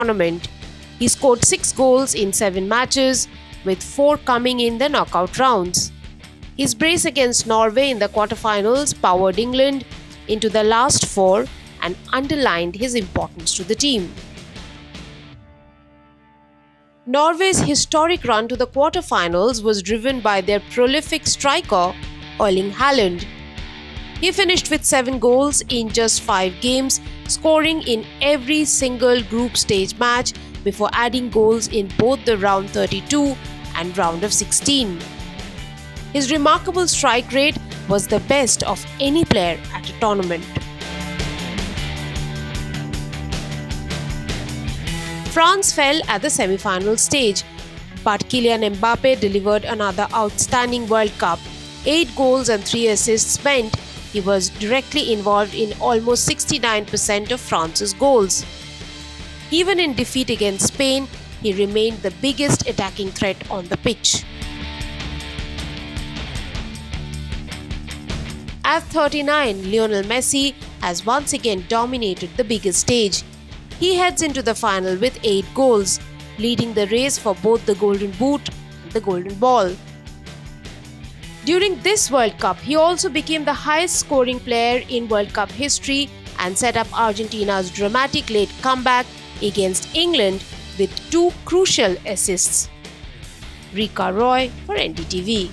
tournament. He scored 6 goals in 7 matches, with 4 coming in the knockout rounds. His brace against Norway in the quarterfinals powered England into the last 4 and underlined his importance to the team. Norway's historic run to the quarterfinals was driven by their prolific striker, Erling Haaland. He finished with 7 goals in just 5 games, scoring in every single group stage match before adding goals in both the round 32 and round of 16. His remarkable strike rate was the best of any player at a tournament. France fell at the semi-final stage, but Kylian Mbappe delivered another outstanding World Cup. 8 goals and 3 assists meant he was directly involved in almost 69% of France's goals. Even in defeat against Spain, he remained the biggest attacking threat on the pitch. At 39, Lionel Messi has once again dominated the biggest stage. He heads into the final with 8 goals, leading the race for both the Golden Boot and the Golden Ball. During this World Cup, he also became the highest scoring player in World Cup history and set up Argentina's dramatic late comeback against England with 2 crucial assists. Rika Roy for NDTV.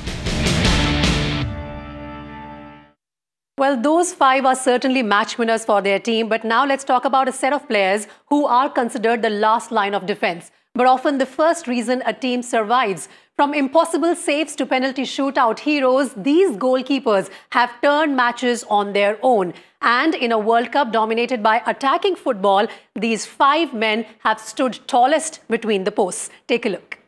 Well, those 5 are certainly match winners for their team, but now let's talk about a set of players who are considered the last line of defense, but often the first reason a team survives. From impossible saves to penalty shootout heroes, these goalkeepers have turned matches on their own. And in a World Cup dominated by attacking football, these 5 men have stood tallest between the posts. Take a look.